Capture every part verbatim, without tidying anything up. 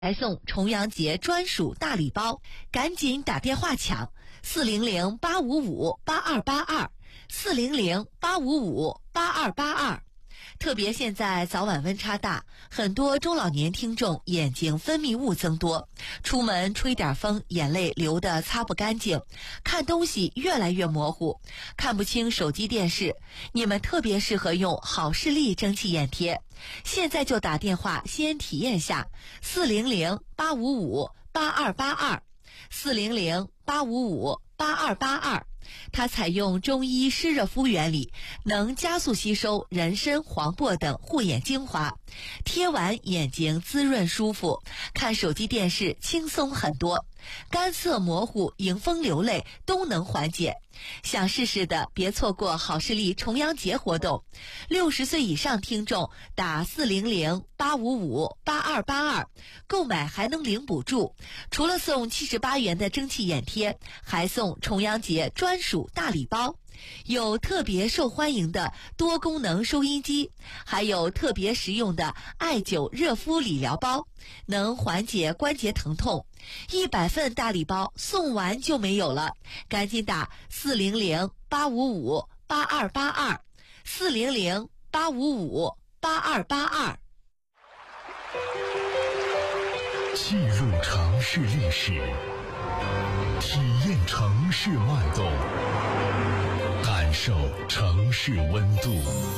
来送重阳节专属大礼包，赶紧打电话抢四零零八五五八二八二，四零零八五五八二八二。特别现在早晚温差大，很多中老年听众眼睛分泌物增多，出门吹点风，眼泪流得擦不干净，看东西越来越模糊，看不清手机电视。你们特别适合用好视力蒸汽眼贴，现在就打电话先体验下四零零八五五八二八二，四零零八五五八二八二。它采用中医湿热敷原理，能加速吸收人参、黄柏等护眼精华，贴完眼睛滋润舒服，看手机电视轻松很多，干涩模糊、迎风流泪都能缓解。想试试的别错过好视力重阳节活动，六十岁以上听众打四零零八五五八二八二，购买还能领补助，除了送七十八元的蒸汽眼贴，还送重阳节专属大礼包，有特别受欢迎的多功能收音机，还有特别实用的艾灸热敷理疗包，能缓解关节疼痛。一百份大礼包送完就没有了，赶紧打四零零八五五八二八二，四零零八五五八二八二。 记录城市历史，体验城市脉动，感受城市温度。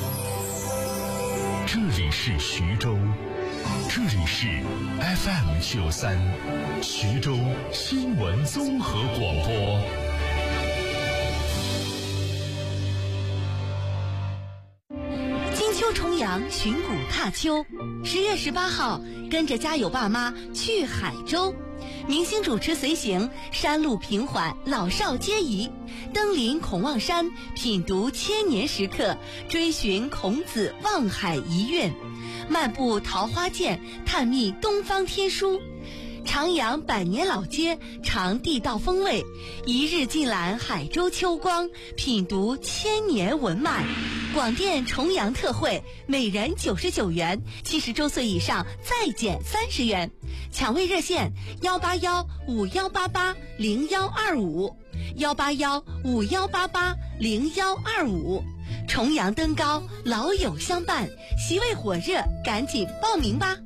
这里是徐州，这里是 F M 九三，徐州新闻综合广播。 金秋重阳，寻古踏秋。十月十八号，跟着家有爸妈去海州，明星主持随行，山路平缓，老少皆宜。登临孔望山，品读千年石刻，追寻孔子望海遗韵，漫步桃花涧，探秘东方天书。徜徉百年老街，尝地道风味，一日尽览海州秋光，品读千年文脉。广电重阳特惠，每人九十九元，七十周岁以上再减三十元。抢位热线：幺八幺五幺八八零幺二五，幺八幺五幺八八零幺二五。重阳登高，老友相伴，席位火热，赶紧报名吧！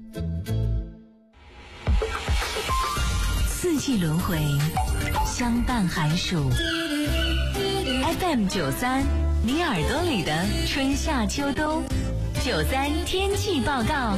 四季轮回，相伴寒暑。F M 九三，你耳朵里的春夏秋冬。九三天气报告，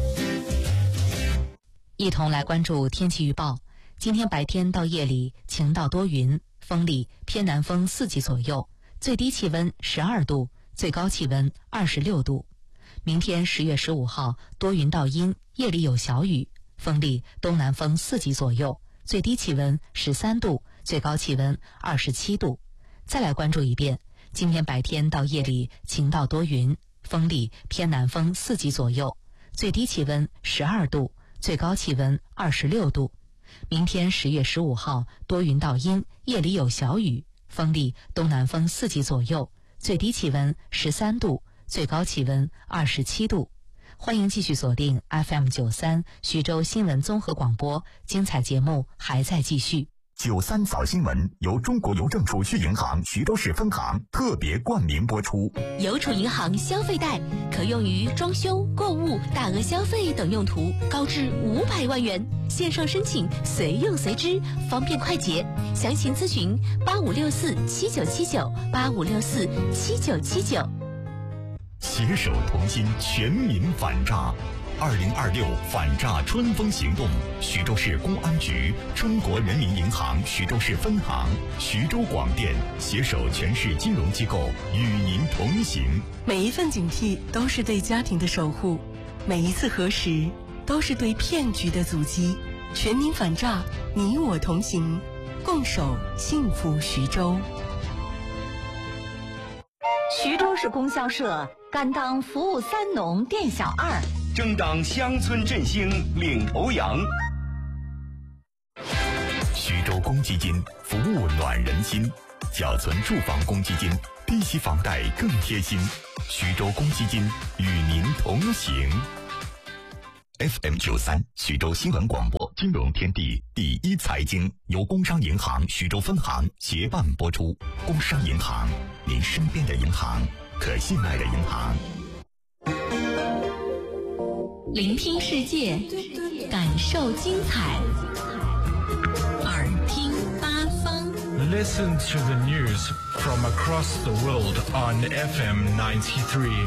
一同来关注天气预报。今天白天到夜里晴到多云，风力偏南风四级左右，最低气温十二度，最高气温二十六度。明天十月十五号多云到阴，夜里有小雨，风力东南风四级左右，最低气温十三度，最高气温二十七度。再来关注一遍，今天白天到夜里晴到多云，风力偏南风四级左右，最低气温十二度，最高气温二十六度。明天十月十五号多云到阴，夜里有小雨，风力东南风四级左右，最低气温十三度，最高气温二十七度。欢迎继续锁定 F M 九三徐州新闻综合广播，精彩节目还在继续。 九三早新闻由中国邮政储蓄银行徐州市分行特别冠名播出。 邮储银行消费贷可用于装修、购物、大额消费等用途，高至五百万元，线上申请，随用随支，方便快捷。详情咨询八五六四七九七九八五六四七九七九。 携手同心，全民反诈。二零二六反诈春风行动，徐州市公安局、中国人民银行徐州市分行、徐州广电携手全市金融机构与您同行。 每一份警惕都是对家庭的守护，每一次核实都是对骗局的阻击。全民反诈，你我同行，共守幸福徐州。 徐州市供销社甘当服务三农店小二， 争当乡村振兴领头羊。 徐州公积金服务暖人心，缴存住房公积金，低息房贷更贴心。徐州公积金与您同行。 F M 九三徐州新闻广播，金融天地第一财经由工商银行徐州分行协办播出。工商银行，您身边的银行，可信赖的银行。 聆听世界，感受精彩，耳听八方。 Listen to the news from across the world on F M ninety-three.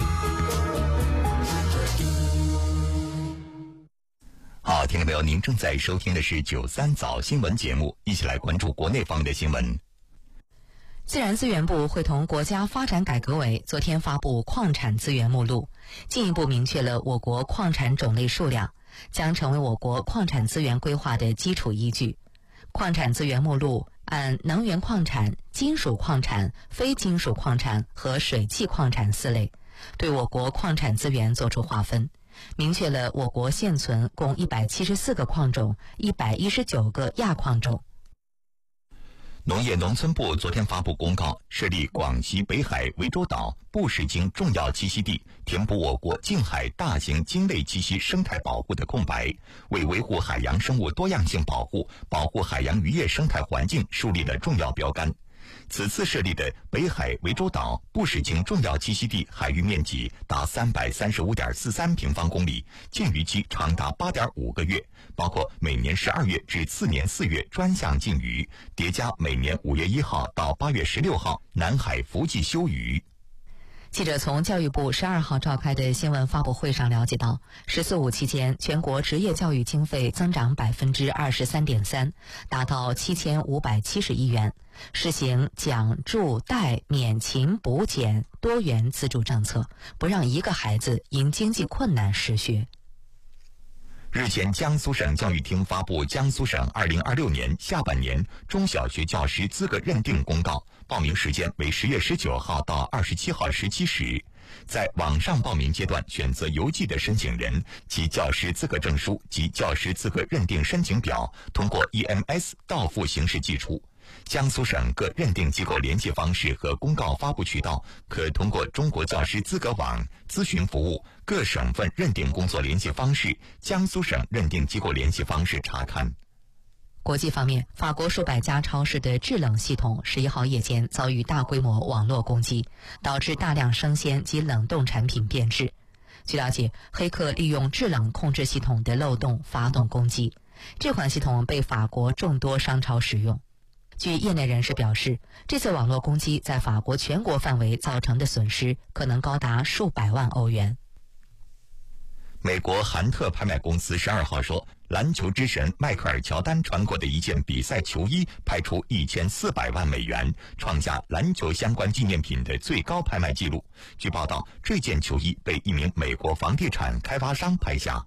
好，听众朋友，您正在收听的是九三早新闻节目，一起来关注国内方面的新闻。 自然资源部会同国家发展改革委昨天发布矿产资源目录，进一步明确了我国矿产种类数量，将成为我国矿产资源规划的基础依据。矿产资源目录按能源矿产、金属矿产、非金属矿产和水汽矿产四类，对我国矿产资源作出划分，明确了我国现存共一百七十四个矿种、一百一十九个亚矿种。 农业农村部昨天发布公告，设立广西北海涠洲岛布氏鲸重要栖息地，填补我国近海大型鲸类栖息生态保护的空白，为维护海洋生物多样性保护、保护海洋渔业生态环境树立了重要标杆。此次设立的北海涠洲岛布氏鲸重要栖息地海域面积达三百三十五点四三平方公里，禁渔期长达八点五个月，包括每年十二月至次年四月专项禁渔，叠加每年五月一号到八月十六号南海伏季休渔。 记者从教育部十二号召开的新闻发布会上了解到，十四五期间，全国职业教育经费增长百分之二十三点三，达到七千五百七十亿元，实行奖助贷免勤补减多元资助政策，不让一个孩子因经济困难失学。 日前，江苏省教育厅发布江苏省二零二六年下半年中小学教师资格认定公告，报名时间为十月十九号到二十七号十七时。在网上报名阶段，选择邮寄的申请人其教师资格证书及教师资格认定申请表，通过 E M S 到付形式寄出。江苏省各认定机构联系方式和公告发布渠道，可通过中国教师资格网、咨询服务、各省份认定工作联系方式、江苏省认定机构联系方式查看。 国际方面，法国数百家超市的制冷系统十一号夜间遭遇大规模网络攻击，导致大量生鲜及冷冻产品变质。据了解，黑客利用制冷控制系统的漏洞发动攻击，这款系统被法国众多商超使用。据业内人士表示，这次网络攻击在法国全国范围造成的损失可能高达数百万欧元。 美国韩特拍卖公司十二号说，篮球之神迈克尔·乔丹穿过的一件比赛球衣拍出一千四百万美元，创下篮球相关纪念品的最高拍卖纪录。据报道，这件球衣被一名美国房地产开发商拍下。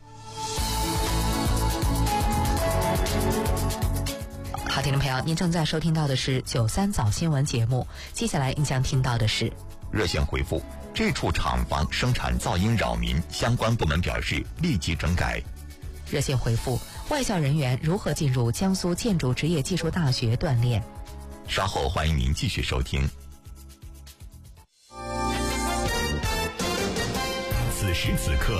好，听众朋友，您正在收听到的是九三早新闻节目，接下来您将听到的是热线回复：这处厂房生产噪音扰民，相关部门表示立即整改。 热线回复：外校人员如何进入江苏建筑职业技术大学锻炼？ 稍后欢迎您继续收听。此时此刻。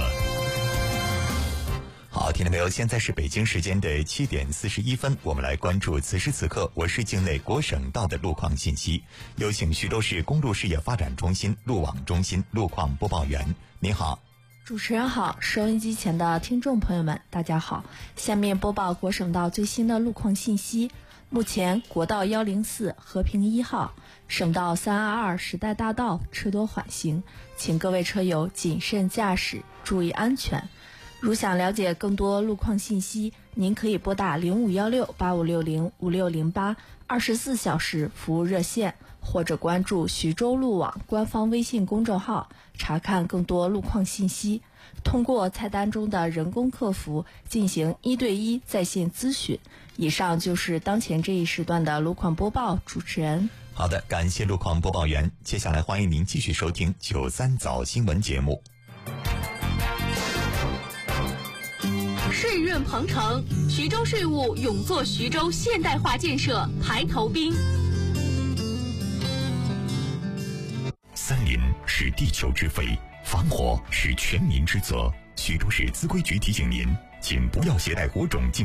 好，听众朋友，现在是北京时间的七点四十一分，我们来关注此时此刻我市境内国省道的路况信息。有请徐州市公路事业发展中心路网中心路况播报员，您好。 主持人好，收音机前的听众朋友们，大家好。下面播报国省道最新的路况信息。目前，国道一零四和平一号、省道三二二时代大道车多缓行，请各位车友谨慎驾驶，注意安全。如想了解更多路况信息，您可以拨打零五幺六八五六零五六零八二十四小时服务热线，或者关注徐州路网官方微信公众号，查看更多路况信息。通过菜单中的人工客服进行一对一在线咨询。以上就是当前这一时段的路况播报，主持人。 好的，感谢路况播报员。接下来欢迎您继续收听九三早新闻节目。 税润鹏程，徐州税务勇做徐州现代化建设排头兵。 森林是地球之肺，防火是全民之责。 徐州市资规局提醒您，请不要携带火种进